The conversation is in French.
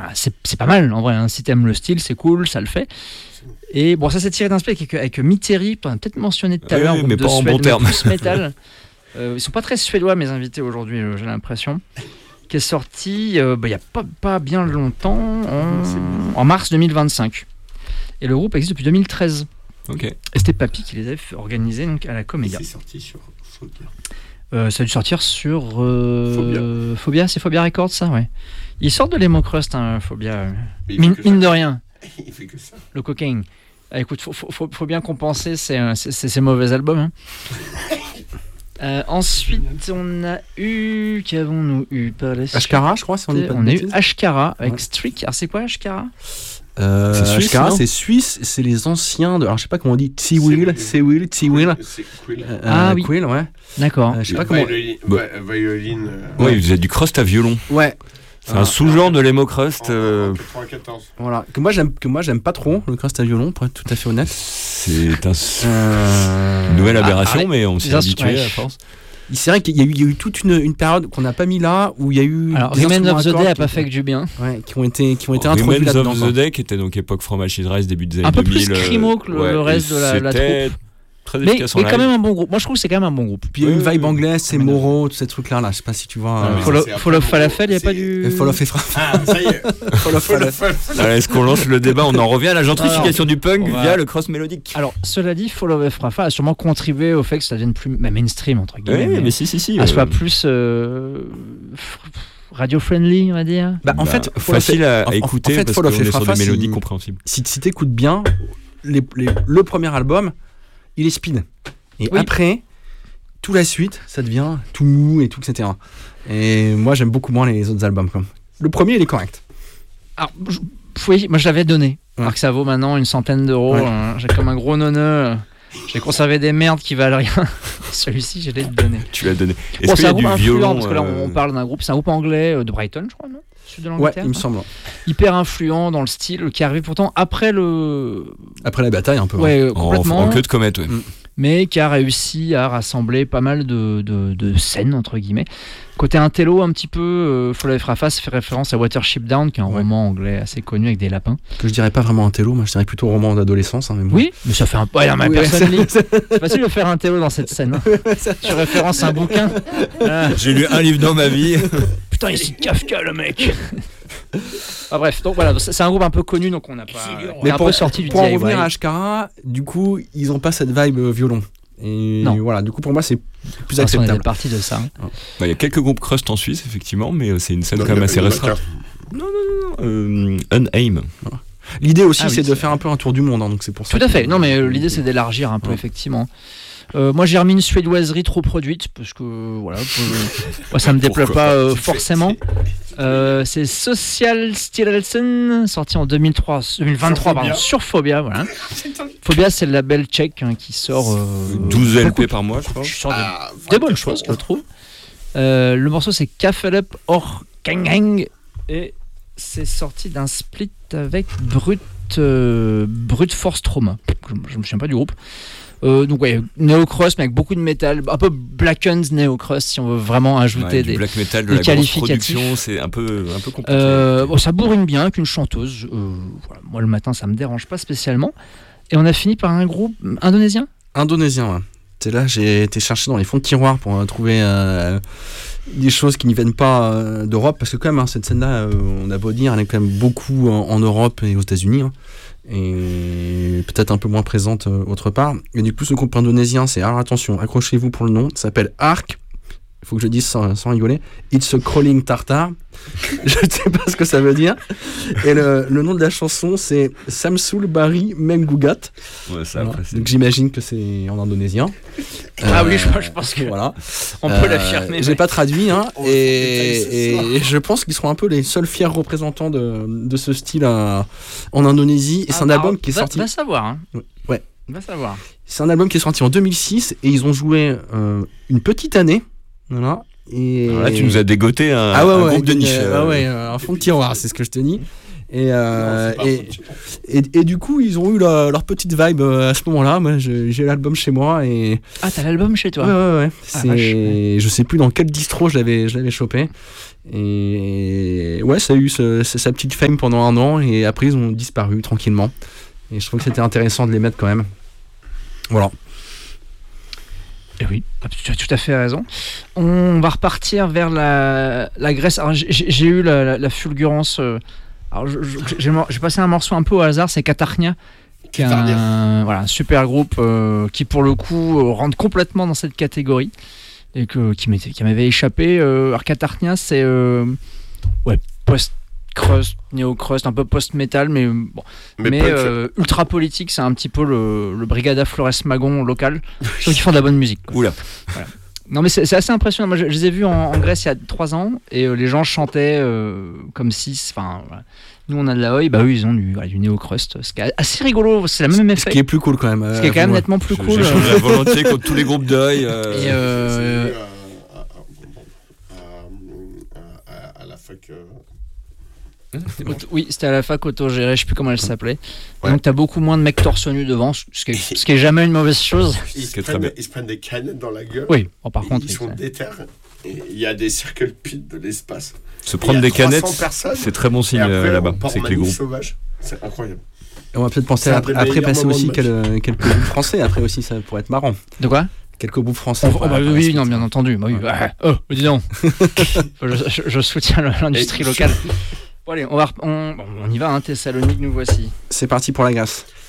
c'est pas mal en vrai. Hein. Si t'aimes le style, c'est cool, ça le fait. Et bon, ça s'est tiré d'un split avec Myteri, on a peut-être mentionné tout à l'heure, mais pas en bon terme. Plus métal. Ils sont pas très suédois mes invités aujourd'hui, j'ai l'impression. Qui est sorti il y a pas bien longtemps, en mars 2025. Et le groupe existe depuis 2013. Ok. Et c'était Papy qui les avait organisés donc à la Comédia. C'est sorti sur Phobia. Ça a dû sortir sur Phobia. Phobia, c'est Phobia Records, ça, ouais. Ils sortent de l'Hémocrust, Phobia. Mine de rien. Il fait que ça. Le cocaine. Ah, écoute, faut bien compenser ces mauvais albums. Hein. Ensuite, on a eu. Qu'avons-nous eu par la suite? Ashkara, je crois, si on dit pas de On a eu bêtises. Ashkara avec Streak. Alors, c'est quoi Ashkara? C'est suisse, Ashkara, non? c'est suisse, c'est les anciens de. Alors, je sais pas comment on dit. T-Will. C'est Quill. Oui. Quill, ouais. D'accord. Je sais pas comment. Violine. Ouais, vous avez du crust à violon. Ouais. C'est un sous-genre de l'hémocrust. En 94. Voilà. Que moi j'aime pas trop le crust à violon, pour être tout à fait honnête. C'est une nouvelle aberration, mais on s'y est habitué à force. C'est vrai qu'il y a eu toute une période qu'on n'a pas mis là, où il y a eu. Alors, Remains of the Day a pas fait que du bien. Ouais, qui ont été introduits Remains là-dedans. of the Day, qui était donc époque From Ashes Rise, début des années Un peu 2000. plus scrimo que le reste de la troupe. Très Mais efficace en quand live. même un bon groupe. Moi, je trouve que c'est quand même un bon groupe. Puis il y a une vibe anglaise, c'est Moreau, tous ces trucs-là. Je sais pas si tu vois. Fall of Falafel, il n'y a pas du. Fall of Efra. Ah, ça y est. Fall of Falafel. Alors, est-ce qu'on lance le débat? On en revient à la gentrification du punk via le cross mélodique. Alors, cela dit, Fall of Efrafa a sûrement contribué au fait que ça devienne plus mainstream, entre guillemets. Oui, mais si. Soit plus radio-friendly, on va dire. En fait, facile à écouter en fait, parce Fall qu'on of est sur Efrafa, des mélodies compréhensibles. Si t'écoutes bien, le premier album, il est speed. Et après, tout la suite, ça devient tout mou et tout, etc. Et moi, j'aime beaucoup moins les autres albums. Quoi. Le premier, il est correct. Alors, oui, moi je l'avais donné. Ouais. Alors que ça vaut maintenant une centaine d'euros. Ouais. J'ai comme un gros neuneu. J'ai conservé des merdes qui valent rien. Celui-ci, je l'ai donné. Tu l'as donné. Est-ce Bon, qu'il c'est y un a groupe du influent, violon parce que là, on parle d'un groupe. C'est un groupe anglais de Brighton, je crois, non? Sud de Ouais, l'Angleterre. il me semble. Hyper influent dans le style, qui est arrivé pourtant après Après la bataille, un peu. Ouais, complètement. En queue de comète, ouais. Mais qui a réussi à rassembler pas mal de scènes, entre guillemets. Côté intello, un petit peu, Fall of Efrafa fait référence à Watership Down, qui est un roman anglais assez connu avec des lapins. Que je dirais pas vraiment un télo, moi je dirais plutôt roman d'adolescence. Hein, mais bon. Oui, mais ça fait un peu. Ouais, non, mais personne lit. C'est facile de faire un télo dans cette scène. Hein. Tu références un bouquin. J'ai lu un livre dans ma vie. Putain, il cite Kafka, le mec. Bref, donc voilà, c'est un groupe un peu connu, donc on n'a pas. Mais un peu sorti du pour en DIY. revenir à Ashkara, du coup, ils ont pas cette vibe violon. Et non. Voilà, du coup, pour moi, c'est plus on acceptable. est parti de ça. Il y a quelques groupes crust en Suisse, effectivement, mais c'est une scène quand même assez restreinte. Non. Unhaim. Voilà. L'idée aussi, oui, c'est de faire un peu un tour du monde, hein, donc c'est pour ça. Tout à fait. Non, mais l'idée, c'est d'élargir un peu, effectivement. Moi, j'ai remis une suédoiserie trop produite parce que voilà, moi, ça me déplaît pas forcément. C'est Social Stilelsen, sorti en 2023 sur Phobia. Voilà. Phobia, c'est le label tchèque qui sort 12 LP par mois, je pense. Qui sort des bonnes choses, je trouve. Le morceau, c'est Kafelep or Kangang et c'est sorti d'un split avec Brute Force Trauma. Je me souviens pas du groupe. Donc ouais, néo-crust mais avec beaucoup de métal, un peu blackened néo-crust si on veut vraiment ajouter des black metal, de la grosse production, c'est un peu compliqué. Ça bourrine bien avec une chanteuse. Voilà, moi le matin ça me dérange pas spécialement. Et on a fini par un groupe indonésien. Indonésien, ouais. C'est là, j'ai été chercher dans les fonds de tiroir pour trouver des choses qui n'y viennent pas d'Europe, parce que quand même, hein, cette scène-là, on a beau dire, elle est quand même beaucoup en Europe et aux États-Unis. Hein. Et peut-être un peu moins présente autre part. Et du coup, ce groupe indonésien, c'est, alors attention, accrochez-vous pour le nom, ça s'appelle Ark. Il faut que je le dise sans rigoler. It's a Crawling Tartar. Je ne sais pas ce que ça veut dire. Et le nom de la chanson, c'est Samsul Bari Menggugat. Ouais, ça, voilà. Donc j'imagine que c'est en indonésien. Oui, je pense que voilà. On peut l'affirmer. J'ai pas traduit, hein, et je pense qu'ils seront un peu les seuls fiers représentants de ce style en Indonésie. Et c'est un album qui est sorti. Va savoir. Hein. Ouais. Va savoir. C'est un album qui est sorti en 2006 et ils ont joué une petite année. Voilà. Et alors là, tu nous as dégoté un groupe de niche. un fond de tiroir, c'est ce que je te dis. Et du coup, ils ont eu leur petite vibe à ce moment-là. Moi, j'ai l'album chez moi. Ah, t'as l'album chez toi? Ouais. Je sais plus dans quel distro je l'avais chopé. Et ouais, ça a eu sa petite fame pendant 1 an. Et après, ils ont disparu tranquillement. Et je trouve que c'était intéressant de les mettre quand même. Voilà. Et oui, tu as tout à fait raison. On va repartir vers la Grèce. Alors, j'ai eu la fulgurance. Alors, j'ai passé un morceau un peu au hasard, c'est Katarnia, qui est un super groupe qui, pour le coup, rentre complètement dans cette catégorie et qui m'avait échappé. Alors, Katarnia, c'est post-crust, néo-crust, un peu post-metal, mais bon. Mais ultra politique, c'est un petit peu le Brigada Flores Magon local, sauf qu'ils font de la bonne musique. Oula. Voilà. Non, mais c'est assez impressionnant. Moi, je les ai vus en Grèce il y a 3 ans et les gens chantaient comme si. Enfin, voilà. Nous, on a de la oi, bah eux, ils ont du néo-crust. Ce qui est assez rigolo, c'est le même effet. Ce qui est plus cool quand même. Ce qui est quand même nettement plus cool. J'ai la volonté contre tous les groupes d'œil. À la fac. Oui, c'était à la fac autogérée, je sais plus comment elle s'appelait. Ouais. Donc t'as beaucoup moins de mecs torse nu devant, ce qui est jamais une mauvaise chose. Ils se prennent des canettes dans la gueule. Oui, par contre. Ils sont déter. Il y a des circle pit de l'espace. Se prendre des canettes, c'est très bon signe là-bas. C'est que les groupes sauvages, c'est incroyable. Et on va peut-être penser après passer aussi quelques groupes français. Après aussi, ça pourrait être marrant. De quoi? Quelques groupes français. Oui, non, bien entendu. Bah, oui. Dis donc. je soutiens l'industrie locale. Bon, allez, on y va, Thessalonique, nous voici. C'est parti pour la Grèce.